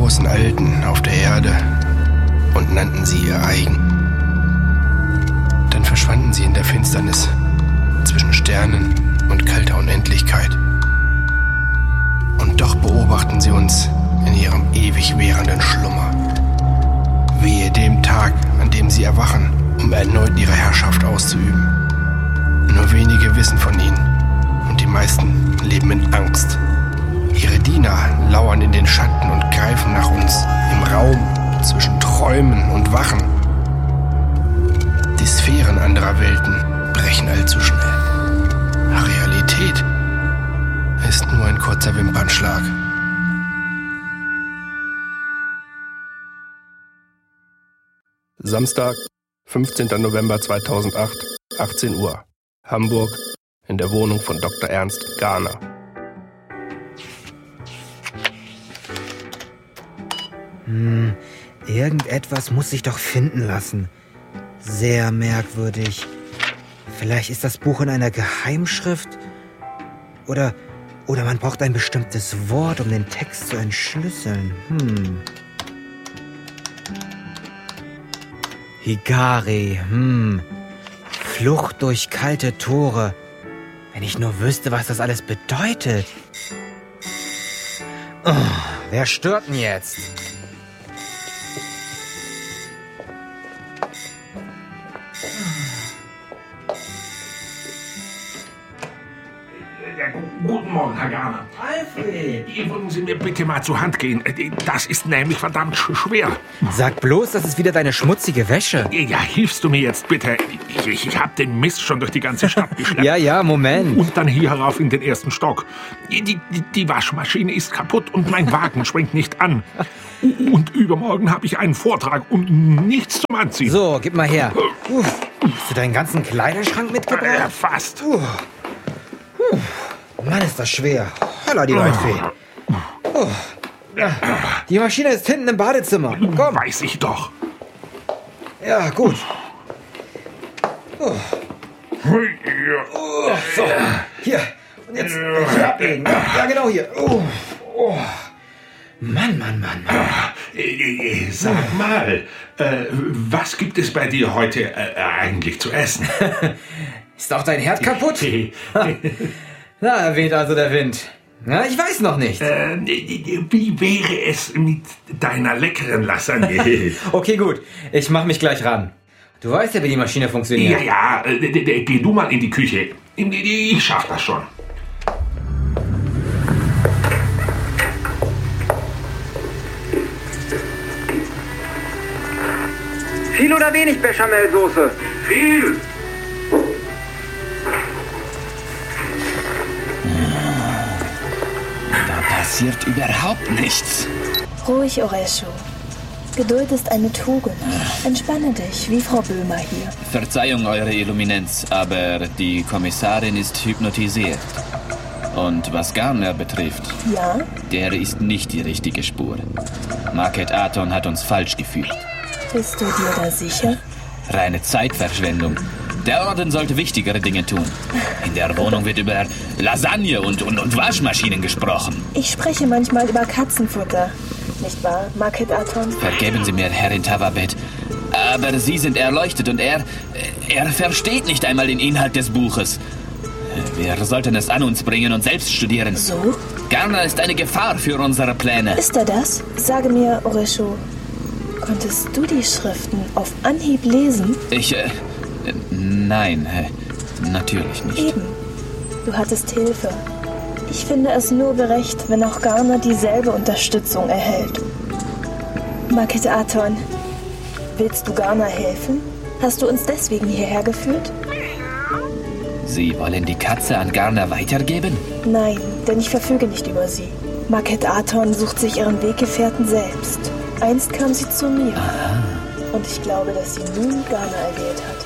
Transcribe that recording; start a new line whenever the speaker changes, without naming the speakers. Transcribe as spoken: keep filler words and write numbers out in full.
großen Alten auf der Erde und nannten sie ihr eigen. Dann verschwanden sie in der Finsternis zwischen Sternen und kalter Unendlichkeit. Und doch beobachten sie uns in ihrem ewig währenden Schlummer. Wehe dem Tag, an dem sie erwachen, um erneut ihre Herrschaft auszuüben. Nur wenige wissen von ihnen und die meisten leben in Angst. Ihre Diener lauern in den Schatten und greifen nach uns im Raum zwischen Träumen und Wachen. Die Sphären anderer Welten brechen allzu schnell. Realität ist nur ein kurzer Wimpernschlag. Samstag, fünfzehnter November zweitausendacht, achtzehn Uhr, Hamburg, in der Wohnung von Doktor Ernst Garner.
Hm, irgendetwas muss sich doch finden lassen. Sehr merkwürdig. Vielleicht ist das Buch in einer Geheimschrift? Oder, oder man braucht ein bestimmtes Wort, um den Text zu entschlüsseln. Hm. Higari, hm. Flucht durch kalte Tore. Wenn ich nur wüsste, was das alles bedeutet. Oh, wer stört denn jetzt?
Guten Morgen, Herr Garner.
Alfred!
Würden Sie mir bitte mal zur Hand gehen? Das ist nämlich verdammt schwer.
Sag bloß, das ist wieder deine schmutzige Wäsche.
Ja, hilfst du mir jetzt bitte? Ich, ich habe den Mist schon durch die ganze Stadt geschleppt.
Ja, ja, Moment.
Und dann hier herauf in den ersten Stock. Die, die, die Waschmaschine ist kaputt und mein Wagen springt nicht an. Und übermorgen habe ich einen Vortrag und nichts zum Anziehen.
So, gib mal her. Uh, hast du deinen ganzen Kleiderschrank mitgebracht?
Ja, fast.
Uh. Uh. Mann, ist das schwer. Holla, die Leutfee. Oh. Ja, die Maschine ist hinten im Badezimmer. Komm.
Weiß ich doch.
Ja, gut. Oh. Oh, so, hier. Und jetzt hier ablegen. Ja, genau hier. Oh. Oh. Mann, Mann, Mann, Mann.
Sag mal, äh, was gibt es bei dir heute äh, eigentlich zu essen?
Ist auch dein Herd kaputt? Na, er weht also der Wind. Na, ich weiß noch nicht.
Äh, wie wäre es mit deiner leckeren Lasagne?
Okay, gut. Ich mach mich gleich ran. Du weißt ja, wie die Maschine funktioniert.
Ja, ja. Äh, geh du mal in die Küche. Ich schaff das schon.
Viel oder wenig Bechamelsoße?
Viel.
Passiert überhaupt nichts.
Ruhig, Oresho. Geduld ist eine Tugend. Entspanne dich, wie Frau Böhmer hier.
Verzeihung, Eure Illuminenz, aber die Kommissarin ist hypnotisiert. Und was Garner betrifft,
Ja?
der ist nicht die richtige Spur. Market Aton hat uns falsch geführt.
Bist du dir da sicher?
Reine Zeitverschwendung. Der Orden sollte wichtigere Dinge tun. In der Wohnung wird über Lasagne und, und, und Waschmaschinen gesprochen.
Ich spreche manchmal über Katzenfutter. Nicht wahr, Market Aton?
Vergeben Sie mir, Herrin Tavabet. Aber Sie sind erleuchtet und er... Er versteht nicht einmal den Inhalt des Buches. Wir sollten es an uns bringen und selbst studieren.
So?
Garner ist eine Gefahr für unsere Pläne.
Ist er das? Sage mir, Oresho, konntest du die Schriften auf Anhieb lesen?
Ich... Äh, nein, äh, natürlich nicht.
Eben. Du hattest Hilfe. Ich finde es nur gerecht, wenn auch Garner dieselbe Unterstützung erhält. Market Aton, willst du Garner helfen? Hast du uns deswegen hierher geführt?
Sie wollen die Katze an Garner weitergeben?
Nein, denn ich verfüge nicht über sie. Market Aton sucht sich ihren Weggefährten selbst. Einst kam sie zu mir.
Aha.
Und ich glaube, dass sie nun Garner erwählt hat.